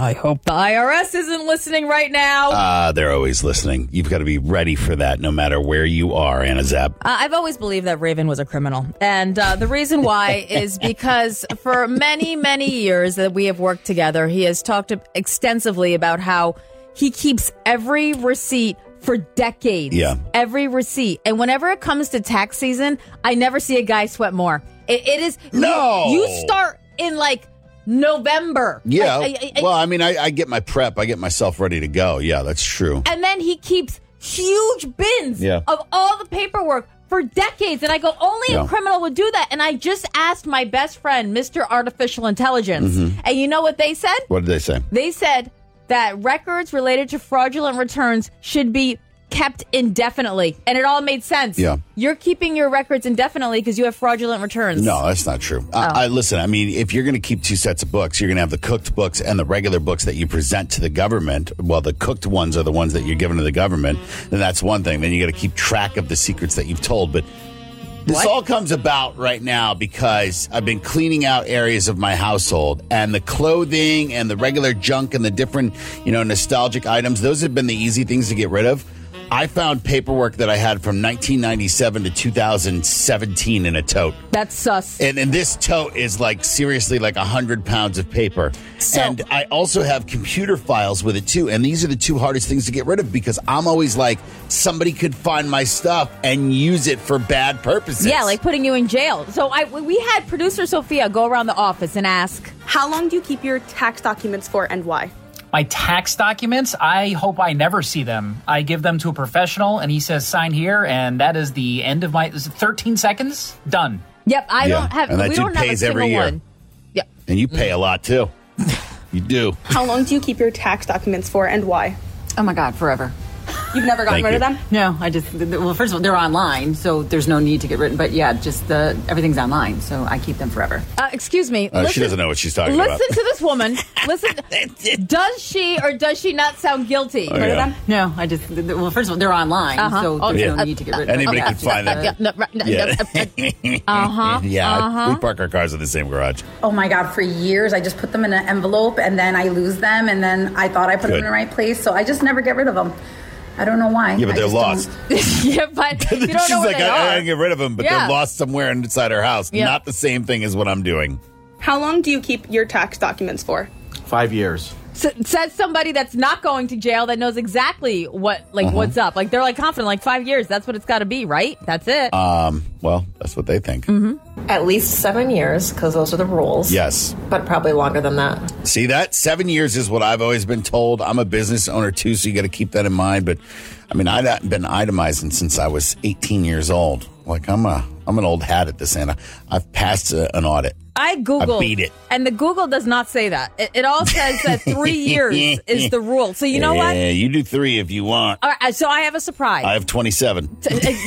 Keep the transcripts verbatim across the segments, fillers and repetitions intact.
I hope the I R S isn't listening right now. Uh, they're always listening. You've got to be ready for that no matter where you are, Anna Zapp. Uh, I've always believed that Raven was a criminal. And uh, the reason why is because for many, many years that we have worked together, he has talked extensively about how he keeps every receipt for decades. Yeah. Every receipt. And whenever it comes to tax season, I never see a guy sweat more. It, it is... No! You, you start in, like... November. Yeah. Like, I, I, well, I mean, I, I get my prep. I get myself ready to go. Yeah, that's true. And then he keeps huge bins yeah. of all the paperwork for decades. And I go, only yeah. a criminal would do that. And I just asked my best friend, Mister Artificial Intelligence. Mm-hmm. And you know what they said? What did they say? They said that records related to fraudulent returns should be kept indefinitely. And it all made sense. Yeah. You're keeping your records indefinitely because you have fraudulent returns. No, that's not true. Oh. I, I listen, I mean, if you're going to keep two sets of books, you're going to have the cooked books and the regular books that you present to the government. Well, the cooked ones are the ones that you're giving to the government. Then that's one thing. Then you got to keep track of the secrets that you've told. But this what? all comes about right now because I've been cleaning out areas of my household, and the clothing and the regular junk and the different, you know, nostalgic items, those have been the easy things to get rid of. I found paperwork that I had from nineteen ninety-seven to two thousand seventeen in a tote. That's sus. And, and this tote is like seriously like one hundred pounds of paper. So, and I also have computer files with it too. And these are the two hardest things to get rid of because I'm always like, somebody could find my stuff and use it for bad purposes. Yeah, like putting you in jail. So I, we had producer Sophia go around the office and ask, how long do you keep your tax documents for and why? My tax documents, I hope I never see them. I give them to a professional, and he says, sign here, and that is the end of my... Is it thirteen seconds? Done. Yep, I yeah. don't have... And that we dude don't have a pays single every year. one. Yep. And you pay a lot, too. You do. How long do you keep your tax documents for and why? Oh, my God, forever. You've never gotten Thank rid you. of them? No, I just, well, first of all, they're online, so there's no need to get rid of, but yeah, just the, everything's online, so I keep them forever. Uh, excuse me. Uh, listen, she doesn't know what she's talking listen about. Listen to this woman. Listen. Does she or does she not sound guilty? Oh, yeah. them? No, I just, well, first of all, they're online, Uh-huh. so Oh, there's yeah. no need to get rid of them. Anybody Okay. can find Uh, it. yeah, no, right, no, Yeah. no, uh, uh-huh. Yeah, uh-huh. we park our cars in the same garage. Oh my God, for years I just put them in an envelope and then I lose them and then I thought I put Good. them in the right place, so I just never get rid of them. I don't know why. Yeah, but I they're just lost. don't- Yeah, but you don't She's know where like, they I, I are. gotta get rid of them, but Yeah. they're lost somewhere inside our house. Yeah. Not the same thing as what I'm doing. How long do you keep your tax documents for? Five years. S- says somebody that's not going to jail that knows exactly what, like, Uh-huh. what's up. Like, they're like confident, like five years. That's what it's got to be, right? That's it. Um, well, that's what they think. Mm-hmm. At least seven years, because those are the rules. Yes. But probably longer than that. See that? Seven years is what I've always been told. I'm a business owner too, so you got to keep that in mind. But I mean, I've been itemizing since I was eighteen years old. Like I'm a, I'm an old hat at this, and I've passed a, an audit. I Googled. I beat it. And the Google does not say that. It, it all says that three years is the rule. So you know yeah, what? Yeah, you do three if you want. All right, so I have a surprise. I have twenty-seven.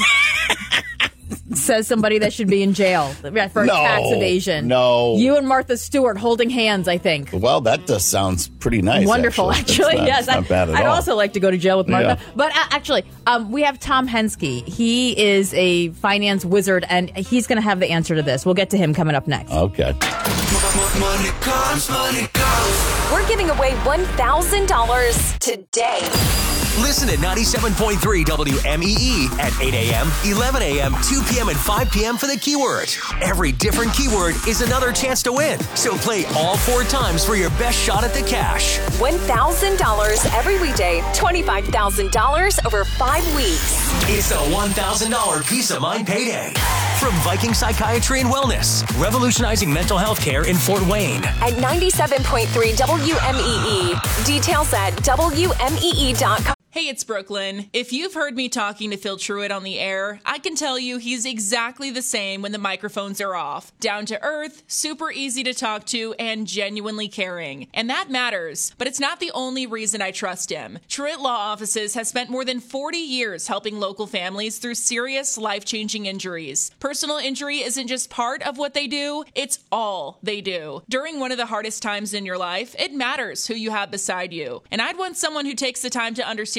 Says somebody that should be in jail for No, tax evasion. no. You and Martha Stewart holding hands, I think. Well, that does sounds pretty nice. Wonderful, actually. actually. That's not, yes, that's not I, bad at I'd all. also like to go to jail with Martha. Yeah. But uh, actually, um, we have Tom Henske. He is a finance wizard, and he's going to have the answer to this. We'll get to him coming up next. Okay. Money comes, money goes. We're giving away one thousand dollars today. Listen at ninety-seven point three W M E E at eight a.m., eleven a.m., two p.m., and five p.m. for the keyword. Every different keyword is another chance to win. So play all four times for your best shot at the cash. one thousand dollars every weekday, twenty-five thousand dollars over five weeks. It's the one thousand dollars Peace of Mind Payday. From Viking Psychiatry and Wellness, revolutionizing mental health care in Fort Wayne. At ninety-seven point three W M E E. Details at W M E E dot com. Hey, it's Brooklyn. If you've heard me talking to Phil Truitt on the air, I can tell you he's exactly the same when the microphones are off. Down to earth, super easy to talk to, and genuinely caring. And that matters, but it's not the only reason I trust him. Truitt Law Offices has spent more than forty years helping local families through serious, life-changing injuries. Personal injury isn't just part of what they do, it's all they do. During one of the hardest times in your life, it matters who you have beside you. And I'd want someone who takes the time to understand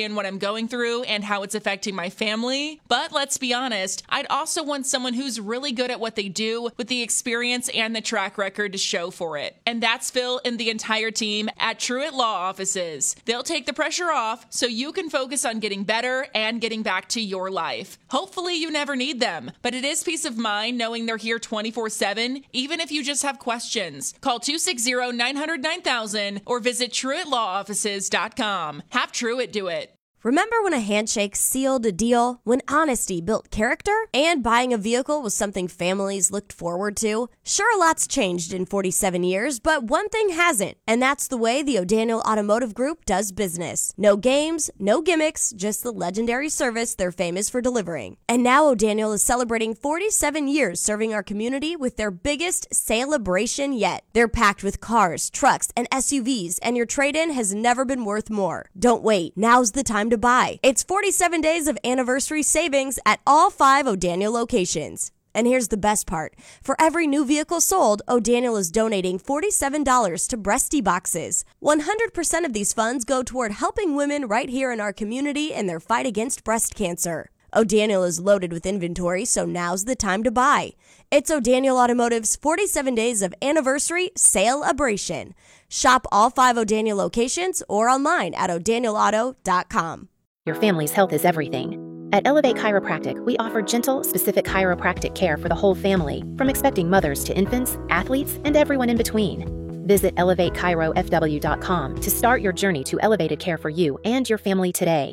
understand what I'm going through and how it's affecting my family. But let's be honest, I'd also want someone who's really good at what they do with the experience and the track record to show for it. And that's Phil and the entire team at Truett Law Offices. They'll take the pressure off so you can focus on getting better and getting back to your life. Hopefully you never need them, but it is peace of mind knowing they're here twenty-four seven, even if you just have questions. Call two six zero, nine hundred, nine thousand or visit truett law offices dot com. Have Truett do it. Remember when a handshake sealed a deal? When honesty built character? And buying a vehicle was something families looked forward to? Sure, a lot's changed in forty-seven years, but one thing hasn't, and that's the way the O'Daniel Automotive Group does business. No games, no gimmicks, just the legendary service they're famous for delivering. And now O'Daniel is celebrating forty-seven years serving our community with their biggest celebration yet. They're packed with cars, trucks, and S U Vs, and your trade-in has never been worth more. Don't wait, now's the time to buy. It's forty-seven days of anniversary savings at all five O'Daniel locations. And here's the best part. For every new vehicle sold, O'Daniel is donating forty-seven dollars to Breasty Boxes. one hundred percent of these funds go toward helping women right here in our community in their fight against breast cancer. O'Daniel is loaded with inventory, so now's the time to buy. It's O'Daniel Automotive's forty-seven days of anniversary sale-abration. Shop all five O'Daniel locations or online at o'daniel auto dot com. Your family's health is everything. At Elevate Chiropractic, we offer gentle, specific chiropractic care for the whole family, from expecting mothers to infants, athletes, and everyone in between. Visit elevate chiro f w dot com to start your journey to elevated care for you and your family today.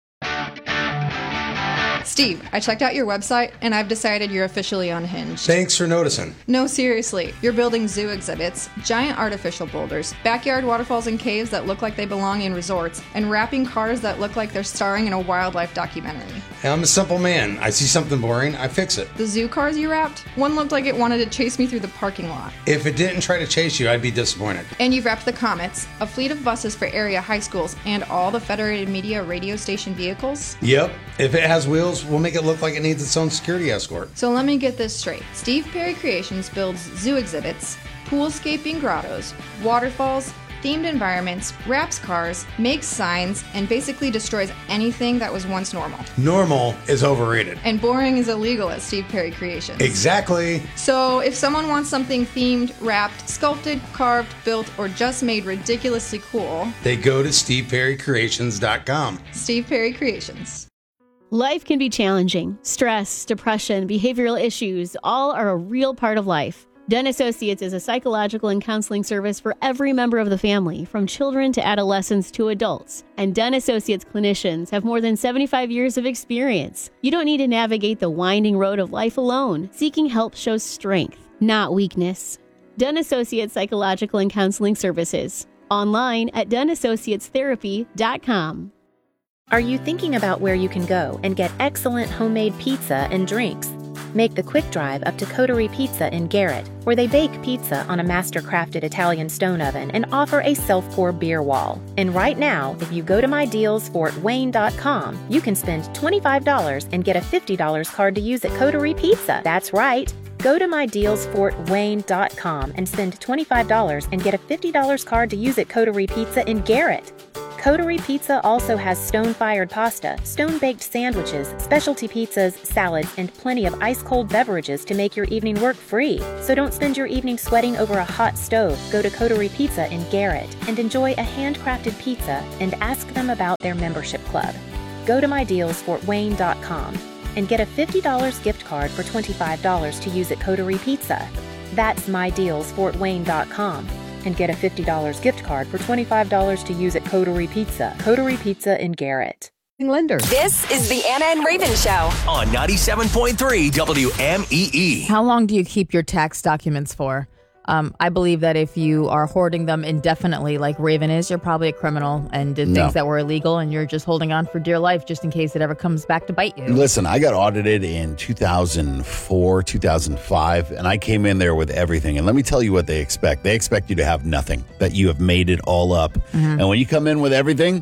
Steve, I checked out your website, and I've decided you're officially unhinged. Thanks for noticing. No, seriously. You're building zoo exhibits, giant artificial boulders, backyard waterfalls and caves that look like they belong in resorts, and wrapping cars that look like they're starring in a wildlife documentary. Hey, I'm a simple man. I see something boring, I fix it. The zoo cars you wrapped? One looked like it wanted to chase me through the parking lot. If it didn't try to chase you, I'd be disappointed. And you've wrapped the Comets, a fleet of buses for area high schools, and all the Federated Media radio station vehicles? Yep. If it has wheels, we'll make it look like it needs its own security escort. So let me get this straight. Steve Perry Creations builds zoo exhibits, poolscaping grottos, waterfalls, themed environments, wraps cars, makes signs, and basically destroys anything that was once normal. Normal is overrated. And boring is illegal at Steve Perry Creations. Exactly. So if someone wants something themed, wrapped, sculpted, carved, built, or just made ridiculously cool, they go to steve perry creations dot com. Steve Perry Creations. Life can be challenging. Stress, depression, behavioral issues, all are a real part of life. Den Associates is a psychological and counseling service for every member of the family, from children to adolescents to adults. And Den Associates clinicians have more than seventy-five years of experience. You don't need to navigate the winding road of life alone. Seeking help shows strength, not weakness. Den Associates Psychological and Counseling Services. Online at den associates therapy dot com. Are you thinking about where you can go and get excellent homemade pizza and drinks? Make the quick drive up to Coterie Pizza in Garrett, where they bake pizza on a master-crafted Italian stone oven and offer a self-pour beer wall. And right now, if you go to my deals fort wayne dot com, you can spend twenty-five dollars and get a fifty dollars card to use at Coterie Pizza. That's right. Go to my deals fort wayne dot com and spend twenty-five dollars and get a fifty dollars card to use at Coterie Pizza in Garrett. Coterie Pizza also has stone-fired pasta, stone-baked sandwiches, specialty pizzas, salads, and plenty of ice-cold beverages to make your evening work free. So don't spend your evening sweating over a hot stove. Go to Coterie Pizza in Garrett and enjoy a handcrafted pizza and ask them about their membership club. Go to my deals fort wayne dot com and get a fifty dollars gift card for twenty-five dollars to use at Coterie Pizza. That's my deals fort wayne dot com. And get a fifty dollars gift card for twenty-five dollars to use at Coterie Pizza. Coterie Pizza in Garrett. Lender. This is the Anna and Raven Show on ninety-seven point three W M E E. How long do you keep your tax documents for? Um, I believe that if you are hoarding them indefinitely, like Raven is, you're probably a criminal and did No. things that were illegal, and you're just holding on for dear life just in case it ever comes back to bite you. Listen, I got audited in two thousand four, two thousand five, and I came in there with everything. And let me tell you what they expect. They expect you to have nothing, that you have made it all up. Mm-hmm. And when you come in with everything,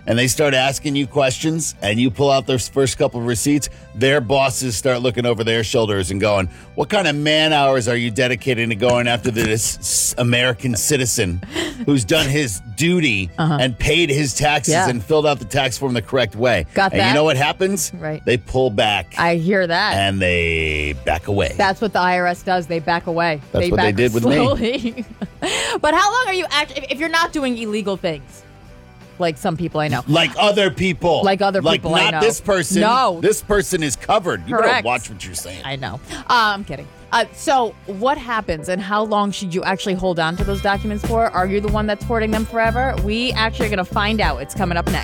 and they start asking you questions and you pull out those first couple of receipts, their bosses start looking over their shoulders and going, what kind of man hours are you dedicating to going after this American citizen who's done his duty Uh-huh. and paid his taxes Yeah. and filled out the tax form the correct way? Got and that? you know what happens? Right. They pull back I hear that. and they back away. That's what the I R S does. They back away. That's they what they back did with me. slowly. But how long are you actually, if you're not doing illegal things, like some people I know, Like other people. Like other people Like I not know. this person. No. This person is covered. You Correct. better watch what you're saying. I know. Uh, I'm kidding. Uh, so what happens and how long should you actually hold on to those documents for? Are you the one that's hoarding them forever? We actually are going to find out. It's coming up next.